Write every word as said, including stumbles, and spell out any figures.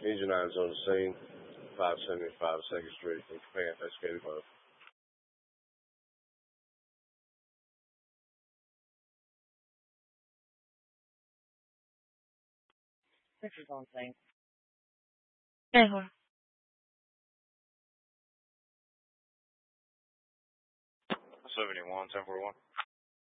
Engine nine is on the scene. five seventy-five second Street in Japan. That's Katie Club. This is on thing. Okay, hold on. seventy-one, ten forty-one.